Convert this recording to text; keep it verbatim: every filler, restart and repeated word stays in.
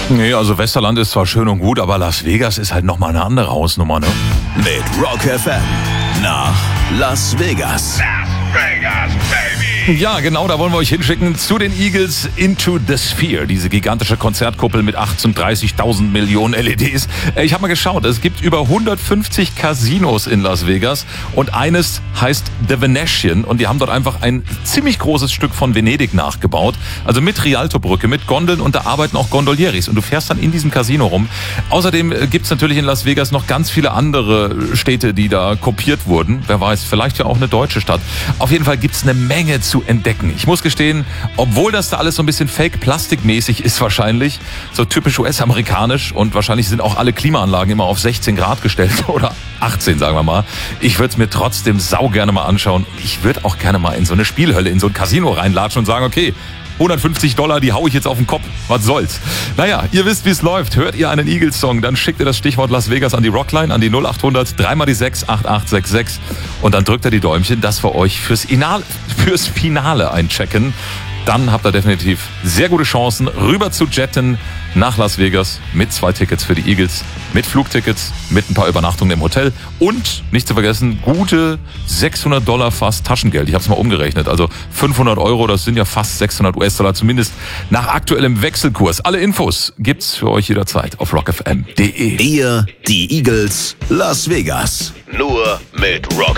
Nee, also Westerland ist zwar schön und gut, aber Las Vegas ist halt nochmal eine andere Hausnummer, ne? Mit Rock F M nach Las Vegas. Las Vegas, baby! Ja, genau, da wollen wir euch hinschicken zu den Eagles Into the Sphere, diese gigantische Konzertkuppel mit achtunddreißigtausend Millionen L E Ds. Ich habe mal geschaut, es gibt über hundertfünfzig Casinos in Las Vegas und eines heißt The Venetian und die haben dort einfach ein ziemlich großes Stück von Venedig nachgebaut, also mit Rialtobrücke, mit Gondeln und da arbeiten auch Gondolieris und du fährst dann in diesem Casino rum. Außerdem gibt's natürlich in Las Vegas noch ganz viele andere Städte, die da kopiert wurden. Wer weiß, vielleicht ja auch eine deutsche Stadt. Auf jeden Fall gibt's eine Menge zu entdecken. Ich muss gestehen, obwohl das da alles so ein bisschen fake-plastikmäßig ist wahrscheinlich, so typisch U S-amerikanisch und wahrscheinlich sind auch alle Klimaanlagen immer auf sechzehn Grad gestellt oder achtzehn, sagen wir mal. Ich würde es mir trotzdem sau gerne mal anschauen. Ich würde auch gerne mal in so eine Spielhölle, in so ein Casino reinlatschen und sagen, okay, hundertfünfzig Dollar, die hau ich jetzt auf den Kopf. Was soll's? Naja, ihr wisst, wie es läuft. Hört ihr einen Eagles-Song, dann schickt ihr das Stichwort Las Vegas an die Rockline, an die null acht hundert, dreimal die sechs, acht acht sechs sechs und dann drückt ihr die Däumchen, dass wir euch fürs Finale, fürs Finale einchecken. Dann habt ihr definitiv sehr gute Chancen, rüber zu jetten nach Las Vegas mit zwei Tickets für die Eagles, mit Flugtickets, mit ein paar Übernachtungen im Hotel und, nicht zu vergessen, gute sechshundert Dollar fast Taschengeld. Ich habe es mal umgerechnet, also fünfhundert Euro, das sind ja fast sechshundert U S-Dollar, zumindest nach aktuellem Wechselkurs. Alle Infos gibt's für euch jederzeit auf rock f m punkt d e. Ihr, die Eagles, Las Vegas. Nur mit Rock